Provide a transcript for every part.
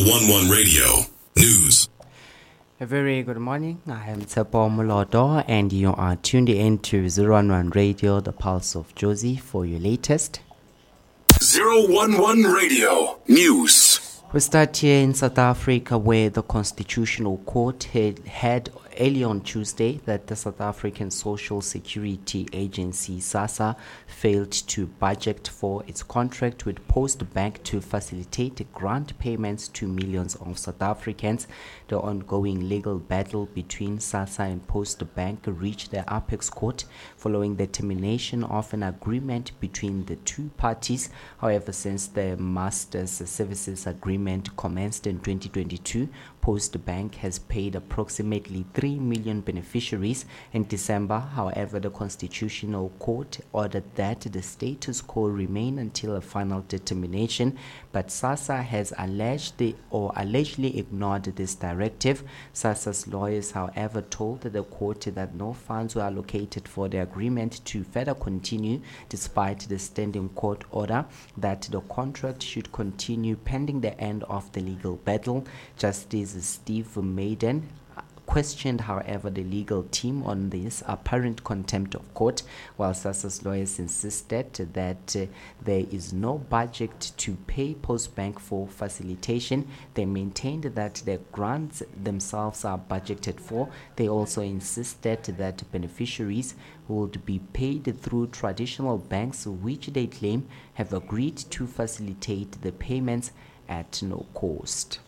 011 Radio News. A very good morning. I am Tsepo Molodo and you are tuned in to 011 Radio, the pulse of Jozi, for your latest 011 Radio News. We start here in South Africa, where the Constitutional Court had early on Tuesday that the South African Social Security Agency, SASSA, failed to budget for its contract with Post Bank to facilitate grant payments to millions of South Africans. The ongoing legal battle between SASSA and Post Bank reached the apex court following the termination of an agreement between the two parties. However, since the Master's Services Agreement commenced in 2022, Post Bank has paid approximately 3 million beneficiaries in December. However, the Constitutional Court ordered that the status quo remain until a final determination, but SASSA has allegedly ignored this directive. SASSA's lawyers, however, told the court that no funds were allocated for the agreement to further continue, despite the standing court order that the contract should continue pending the end of the legal battle. Justice Steve Maiden questioned, however, the legal team on this apparent contempt of court, while SASSA's lawyers insisted that there is no budget to pay Post Bank for facilitation. They maintained that the grants themselves are budgeted for. They also insisted that beneficiaries would be paid through traditional banks, which they claim have agreed to facilitate the payments at no cost.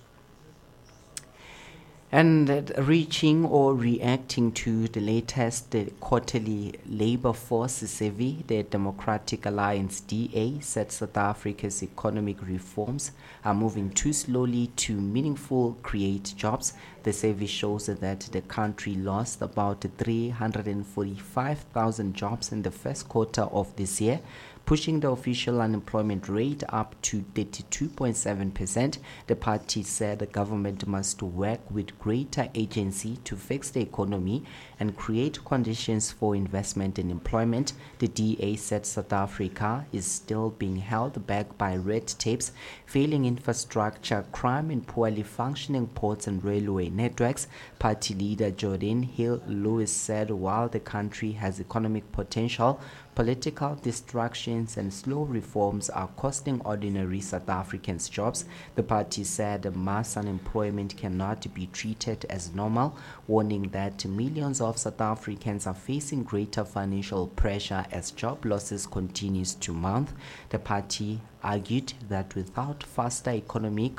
And reaching or reacting to the latest quarterly labor force survey, the Democratic Alliance DA said South Africa's economic reforms are moving too slowly to meaningful create jobs. The survey shows that the country lost about 345,000 jobs in the first quarter of this year, pushing the official unemployment rate up to 32.7%. The party said the government must work with greater agency to fix the economy and create conditions for investment and employment. The DA said South Africa is still being held back by red tapes, failing infrastructure, crime, and poorly functioning ports and railway networks. Party leader Jordan Hill-Lewis said while the country has economic potential, political distractions and slow reforms are costing ordinary South Africans jobs. The party said mass unemployment cannot be treated as normal, warning that millions of South Africans are facing greater financial pressure as job losses continues to mount. The party argued that without faster economic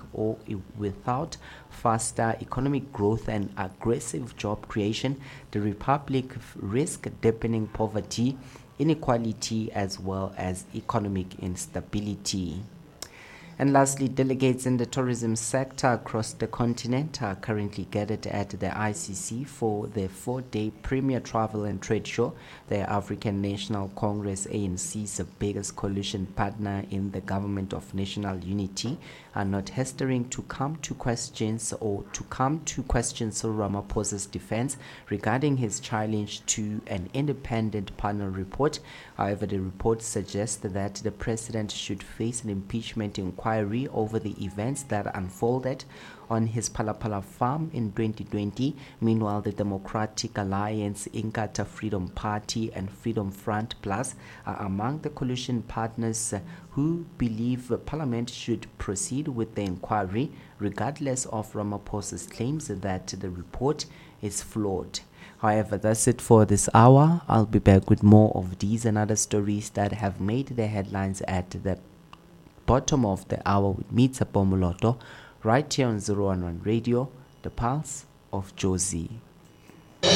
growth and aggressive job creation, the republic risks deepening poverty, inequality, as well as economic instability. And lastly, delegates in the tourism sector across the continent are currently gathered at the ICC for the 4-day Premier Travel and Trade Show. The African National Congress, ANC's biggest coalition partner in the Government of National Unity, are not hesitating to come to question Cyril Ramaphosa's defense regarding his challenge to an independent panel report. However, the report suggests that the president should face an impeachment inquiry over the events that unfolded on his Palapala farm in 2020. Meanwhile, the Democratic Alliance, Inkatha Freedom Party, and Freedom Front Plus are among the coalition partners who believe Parliament should proceed with the inquiry, regardless of Ramaphosa's claims that the report is flawed. However, that's it for this hour. I'll be back with more of these and other stories that have made the headlines at the bottom of the hour with me, Tsepo Molodo, right here on 011 Radio, the pulse of Jozi.